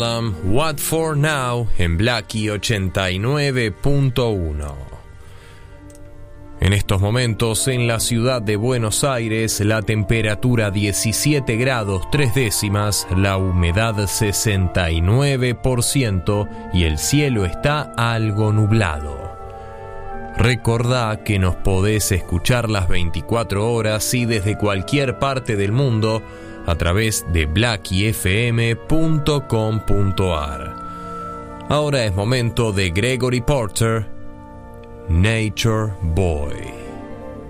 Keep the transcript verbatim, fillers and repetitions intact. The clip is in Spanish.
What For Now en Blackie ochenta y nueve punto uno. En estos momentos en la ciudad de Buenos Aires la temperatura diecisiete grados tres décimas, la humedad sesenta y nueve por ciento y el cielo está algo nublado. Recordá que nos podés escuchar las veinticuatro horas y desde cualquier parte del mundo a través de blackie f m punto com punto a r. Ahora es momento de Gregory Porter, Nature Boy.